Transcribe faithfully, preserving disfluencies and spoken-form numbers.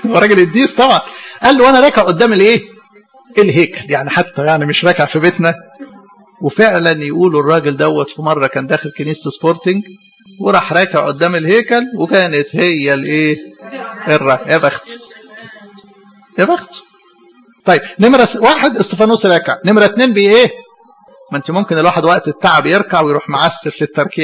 هو راجل قديس طبعا. قال له انا راكع قدام الايه؟ الهيكل، يعني حتى يعني مش راكع في بيتنا. وفعلا يقولوا الراجل دوت في مره كان داخل كنيسه سبورتنج وراح راكع قدام الهيكل، وكانت هي الايه؟ الركعه. يا بخت يا بخت. طيب نمره واحد استفانوس راكع، نمره اتنين بايه؟ ما انت ممكن الواحد وقت التعب يركع ويروح معسل في التركيع.